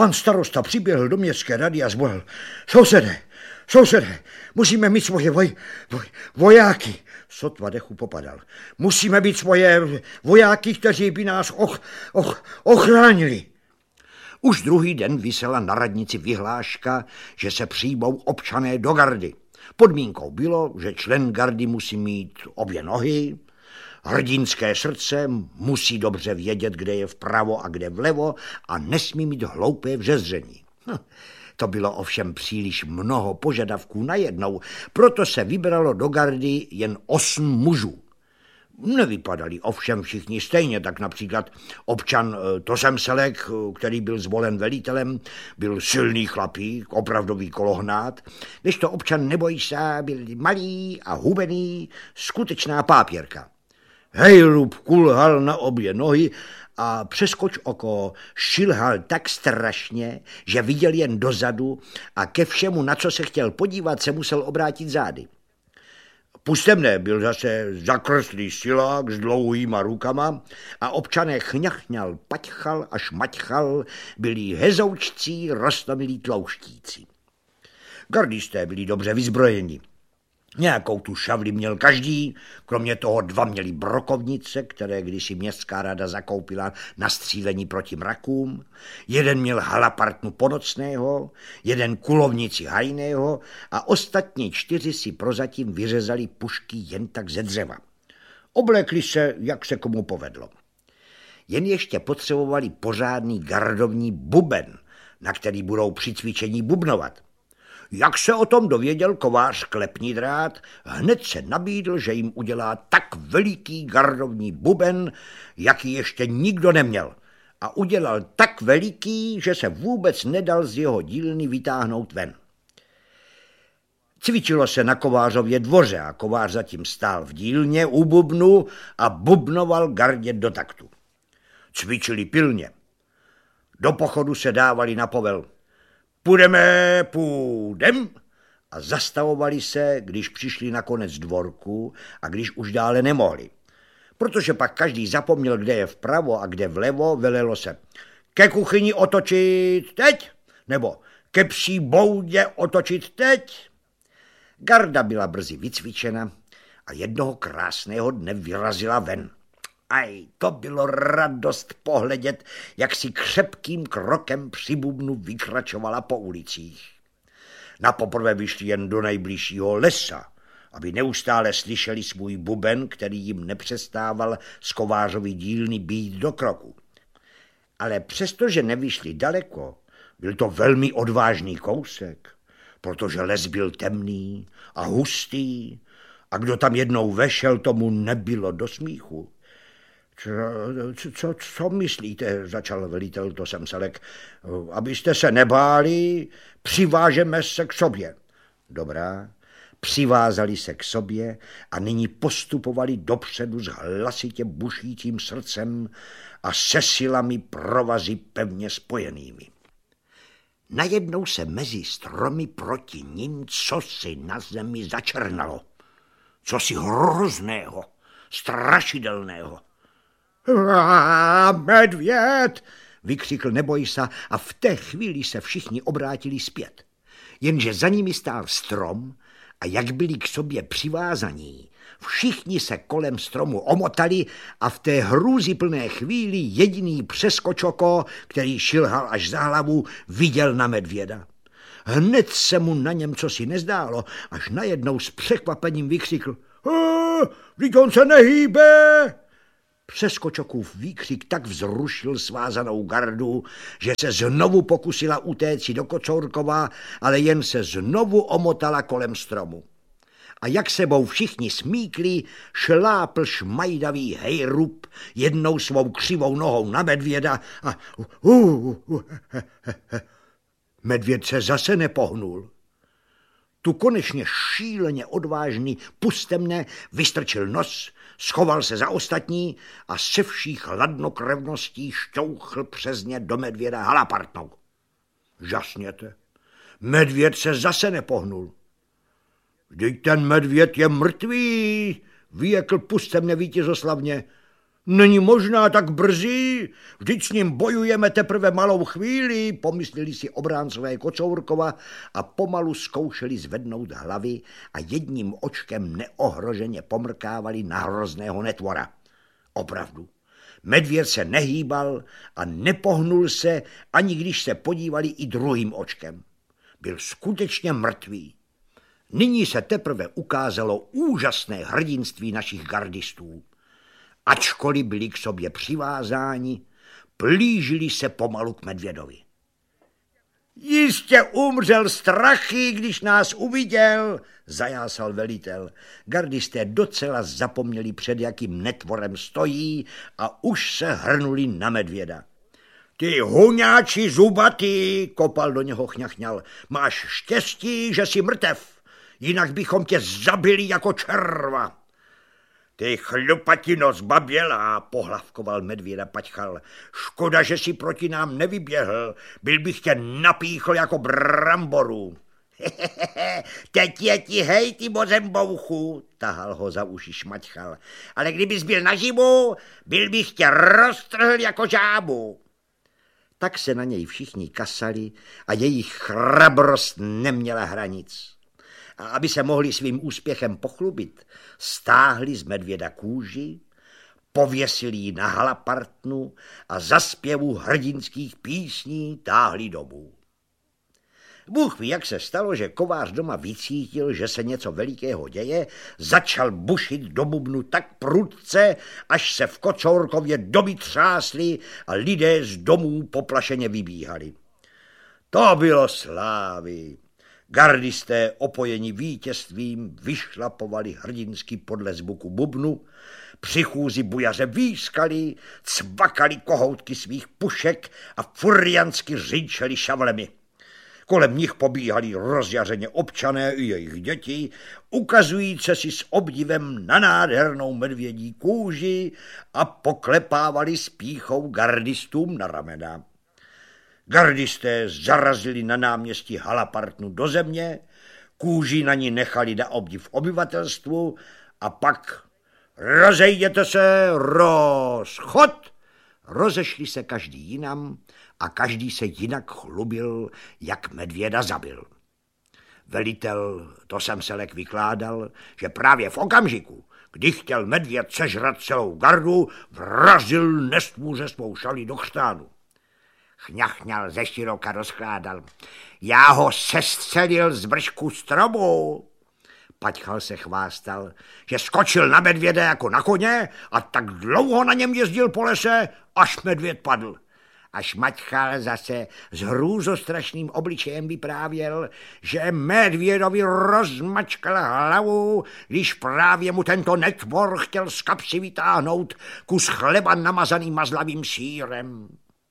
Pan starosta přiběhl do městské rady a zvolal: Sousede, musíme mít svoje vojáky. Sotva dechu popadal. Musíme být svoje vojáky, kteří by nás ochránili. Už druhý den visela na radnici vyhláška, že se přijmou občané do gardy. Podmínkou bylo, že člen gardy musí mít obě nohy, hrdinské srdce, musí dobře vědět, kde je vpravo a kde vlevo a nesmí mít hloupé vřezření. To bylo ovšem příliš mnoho požadavků najednou, proto se vybralo do gardy jen 8 mužů. Nevypadali ovšem všichni stejně, tak například občan Tosemselek, který byl zvolen velitelem, byl silný chlapík, opravdový kolohnát, kdežto občan Nebojsa byl malý a hubený, skutečná pápěrka. Hejrup kulhal na obě nohy a přeskoč oko šilhal tak strašně, že viděl jen dozadu a ke všemu, na co se chtěl podívat, se musel obrátit zády. Pustemné byl zase zakrslý silák s dlouhýma rukama a občané chňachňal, paťchal a šmaťchal, byli hezoučcí, roztomilí tlouštíci. Gardisté byli dobře vyzbrojeni. Nějakou tu šavli měl každý, kromě toho 2 měli brokovnice, které kdysi městská rada zakoupila na střílení proti mrakům. Jeden měl halapartnu ponocného, jeden kulovnici hajného a ostatní 4 si prozatím vyřezali pušky jen tak ze dřeva. Oblékli se, jak se komu povedlo. Jen ještě potřebovali pořádný gardovní buben, na který budou při cvičení bubnovat. Jak se o tom dověděl kovář Klepní drát, hned se nabídl, že jim udělá tak veliký gardovní buben, jaký ještě nikdo neměl. A udělal tak veliký, že se vůbec nedal z jeho dílny vytáhnout ven. Cvičilo se na kovářově dvoře a kovář zatím stál v dílně u bubnu a bubnoval gardě do taktu. Cvičili pilně. Do pochodu se dávali na povel: půjdem, a zastavovali se, když přišli na konec dvorku a když už dále nemohli. Protože pak každý zapomněl, kde je vpravo a kde vlevo, velelo se: ke kuchyni otočit teď, nebo ke psí boudě otočit teď. Garda byla brzy vycvičena a jednoho krásného dne vyrazila ven. Aj, to bylo radost pohledět, jak si křepkým krokem při bubnu vykračovala po ulicích. Napoprvé vyšli jen do nejbližšího lesa, aby neustále slyšeli svůj buben, který jim nepřestával z kovářovy dílny být do kroku. Ale přestože nevyšli daleko, byl to velmi odvážný kousek, protože les byl temný a hustý a kdo tam jednou vešel, tomu nebylo do smíchu. Co myslíte, začal velitel Tosemselek, abyste se nebáli, přivážeme se k sobě. Dobrá, přivázali se k sobě a nyní postupovali dopředu s hlasitě bušícím srdcem a se silami provazy pevně spojenými. Najednou se mezi stromy proti nim cosi na zemi začernalo. Cosi hrozného, strašidelného. Medvěd, vykřikl Nebojsa a v té chvíli se všichni obrátili zpět. Jenže za nimi stál strom a jak byli k sobě přivázaní, všichni se kolem stromu omotali a v té hrůzyplné chvíli jediný přeskočoko, který šilhal až za hlavu, viděl na medvěda. Hned se mu na něm cosi nezdálo, až najednou s překvapením vykřikl: vždyť on se nehýbe! Přeskočokův výkřik tak vzrušil svázanou gardu, že se znovu pokusila utéci do Kocourkova, ale jen se znovu omotala kolem stromu. A jak sebou všichni smíkli, šlápl šmajdavý hejrup jednou svou křivou nohou na medvěda a medvěd se zase nepohnul. Tu konečně šíleně odvážný Pustemné vystrčil nos, schoval se za ostatní a se vší chladnokrevností šťouchl přes ně do medvěda halapartnou. Žasněte, medvěd se zase nepohnul. Vždyť ten medvěd je mrtvý, vyjekl Pustemné vítězoslavně. Není možná tak brzy, vždyť s ním bojujeme teprve malou chvíli, pomysleli si obráncové Kocourkova a pomalu zkoušeli zvednout hlavy a jedním očkem neohroženě pomrkávali na hrozného netvora. Opravdu, medvěd se nehýbal a nepohnul se, ani když se podívali i druhým očkem. Byl skutečně mrtvý. Nyní se teprve ukázalo úžasné hrdinství našich gardistů. Ačkoliv byli k sobě přivázáni, plížili se pomalu k medvědovi. Jistě umřel strachy, když nás uviděl, zajásal velitel. Gardisté docela zapomněli, před jakým netvorem stojí a už se hrnuli na medvěda. Ty huňáči zubatý, kopal do něho chňachňal, máš štěstí, že jsi mrtev, jinak bychom tě zabili jako červa. Ty chlupatino zbabělá, pohlavkoval medvěda Paťchal. Škoda, že si proti nám nevyběhl, byl bych tě napíchl jako bramboru. Teď je ti hej, ty bozembouchu, tahal ho za uši Šmaťchal. Ale kdybys byl naživu, byl bych tě roztrhl jako žábu. Tak se na něj všichni kasali a jejich chrabrost neměla hranic. A aby se mohli svým úspěchem pochlubit, stáhli z medvěda kůži, pověsili ji na halapartnu a za zpěvu hrdinských písní táhli domů. Bůh ví, jak se stalo, že kovář doma vycítil, že se něco velikého děje, začal bušit do bubnu tak prudce, až se v Kocourkově domy třásly a lidé z domů poplašeně vybíhali. To bylo slávy. Gardisté opojeni vítězstvím vyšlapovali hrdinsky podle zvuku bubnu, při chůzi bujaře výskali, cvakali kohoutky svých pušek a furiansky řinčeli šavlemi. Kolem nich pobíhali rozjařeně občané i jejich děti, ukazujíce si s obdivem na nádhernou medvědí kůži a poklepávali s pýchou gardistům na ramena. Gardisté zarazili na náměstí halapartnu do země, kůži na ní nechali na obdiv obyvatelstvu a pak rozejděte se, rozchod. Rozešli se každý jinam a každý se jinak chlubil, jak medvěda zabil. Velitel, to jsem se lek vykládal, že právě v okamžiku, kdy chtěl medvěd sežrat celou gardu, vrazil nestvůře svou šalí do chřtánu. Chňachňal ze široka rozkládal. Já ho sestřelil z vršku stromu. Paťchal se chvástal, že skočil na medvěda jako na koně a tak dlouho na něm jezdil po lese, až medvěd padl. Až Maťchal zase s hrůzostrašným obličejem vyprávěl, že medvědovi rozmačkal hlavu, když právě mu tento netvor chtěl z kapsy vytáhnout kus chleba namazaný mazlavým sýrem.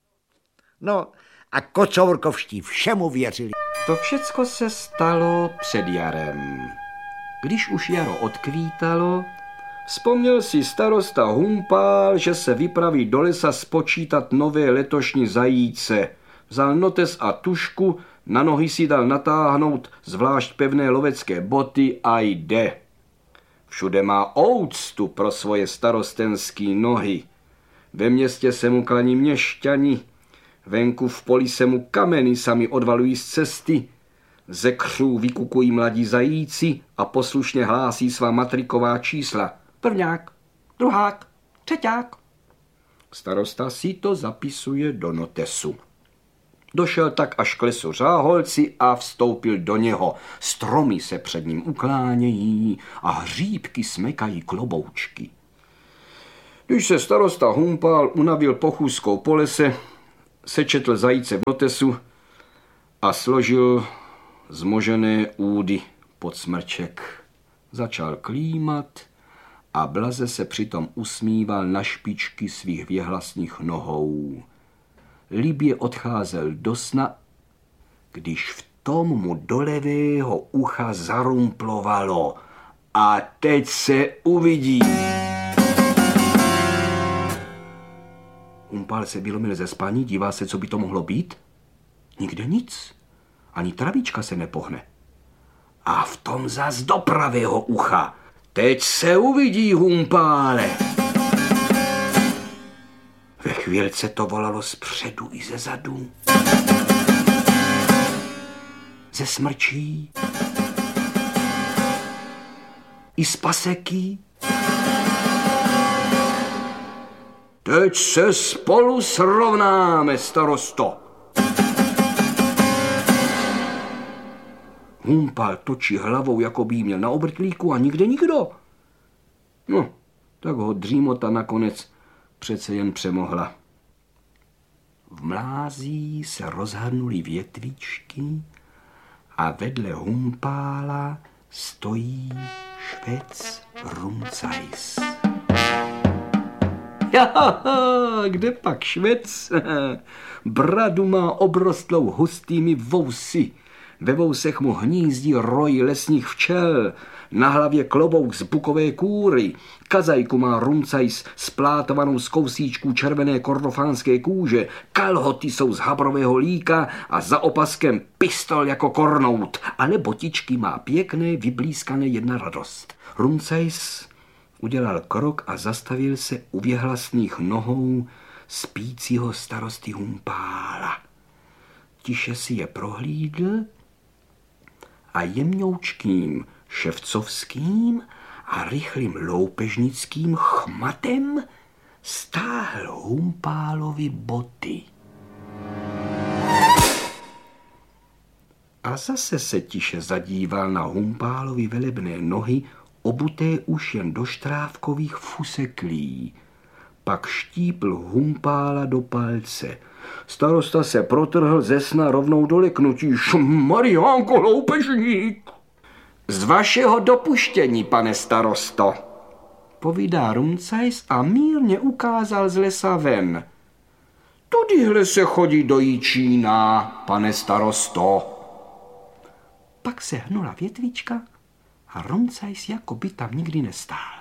No a kocourkovští všemu věřili. To všecko se stalo před jarem. Když už jaro odkvítalo, vzpomněl si starosta Humpál, že se vypraví do lesa spočítat nové letošní zajíce. Vzal notes a tužku, na nohy si dal natáhnout zvlášť pevné lovecké boty a jde. Všude má ouctu pro svoje starostenský nohy. Ve městě se mu klaní měšťani, venku v poli se mu kameny sami odvalují z cesty, ze křů vykukují mladí zajíci a poslušně hlásí svá matriková čísla. Prvňák, druhák, třeťák. Starosta si to zapisuje do notesu. Došel tak až k lesu Řáholci a vstoupil do něho. Stromy se před ním uklánějí a hříbky smekají kloboučky. Když se starosta Humpál unavil pochůzkou po lese, sečetl zajíce v notesu a složil zmožené údy pod smrček. Začal klímat a blaze se přitom usmíval na špičky svých věhlasných nohou. Libě odcházel do sna, když v tom mu do levého ucha zarumplovalo. A teď se uvidí. Humpál se vylomil ze spaní, dívá se, co by to mohlo být. Nikde nic. Ani travička se nepohne. A v tom zas do pravého ucha. Teď se uvidí, Humpále. Ve chvílce to volalo zpředu i ze zadu. Ze smrčí. I z paseky. Teď se spolu srovnáme, starosto. Humpál točí hlavou, jako by jí měl na obrtlíku a nikde nikdo. No, tak ho dřímota nakonec přece jen přemohla. V mlází se rozhrnuly větvičky a vedle Humpála stojí švec Rumcajs. Jaha, kde pak švec? Bradu má obrostlou hustými vousy. Ve vousech mu hnízdí roj lesních včel, na hlavě klobouk z bukové kůry, kazajku má Rumcajs splátovanou z kousíčků červené kordofánské kůže, kalhoty jsou z habrového líka a za opaskem pistol jako kornout, ale botičky má pěkné, vyblízkané jedna radost. Rumcajs udělal krok a zastavil se u věhlasných nohou spícího starosty Humpála. Tiše si je prohlídl a jemňoučkým ševcovským a rychlým loupežnickým chmatem stáhl Humpálovi boty. A zase se tiše zadíval na Humpálovi velebné nohy, obuté už jen do štrávkových fuseklí. Pak štípl Humpála do palce. Starosta se protrhl ze sna rovnou do leknutí. Mariánko, loupežník! Z vašeho dopuštění, pane starosto, povídá Rumcajs a mírně ukázal z lesa ven. Tudyhle se chodí do Jičína, pane starosto. Pak se hnula větvička a Rumcajs jako by tam nikdy nestál.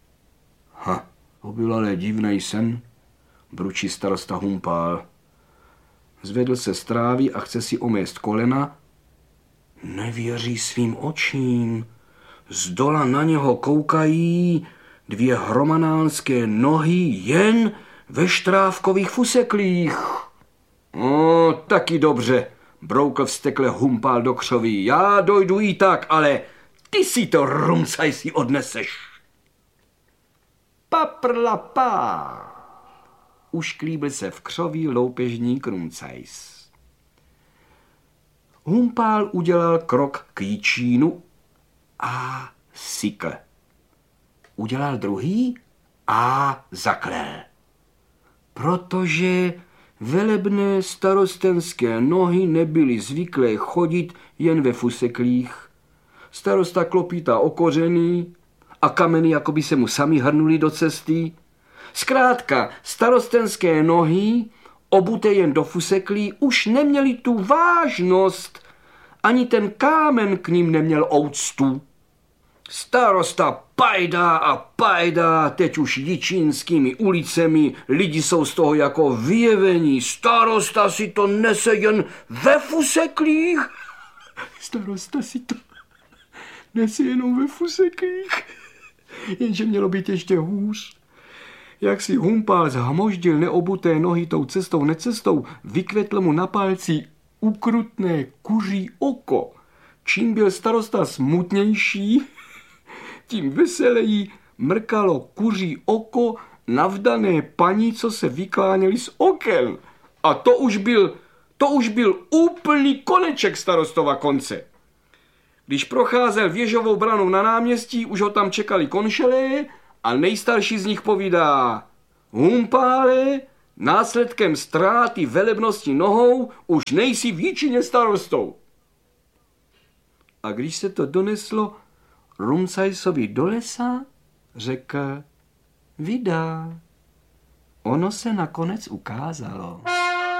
To byl ale divnej sen, bručí starosta Humpál. Zvedl se z trávy a chce si omést kolena. Nevěří svým očím. Zdola na něho koukají dvě hromanánské nohy jen ve štrávkových fuseklích. Taky dobře, broukl vztekle Humpál do křoví. Já dojdu i tak, ale ty si to, Rumcajsi, odneseš. Paprlapá. Ušklíbil se v křoví loupežník Rumcajs. Humpál udělal krok k Jičínu a sykl. Udělal druhý a zaklel. Protože velebné starostenské nohy nebyly zvyklé chodit jen ve fuseklích. Starosta klopítá o kořeny a kameny jako by se mu sami hrnuli do cesty. Zkrátka, starostenské nohy, obuté jen do fuseklí, už neměli tu vážnost, ani ten kámen k ním neměl ouctu. Starosta pajdá a pajdá, teď už jičínskými ulicemi, lidi jsou z toho jako vyjevení. Starosta si to nese jen ve fuseklích. Starosta si to nese jenom ve fuseklích. Jenže mělo být ještě hůř. Jak si Humpál zhmoždil neobuté nohy tou cestou necestou, vykvetl mu na palci ukrutné kuří oko. Čím byl starosta smutnější, tím veseleji mrkalo kuří oko navdané paní, co se vykláněly z oken. A to už byl úplný koneček starostova konce. Když procházel věžovou branou na náměstí, už ho tam čekali konšelé a nejstarší z nich povídá: Humpále, následkem ztráty velebnosti nohou už nejsi v Jičíně starostou. A když se to doneslo Rumcajsovi do lesa, řekl: Vida. Ono se nakonec ukázalo.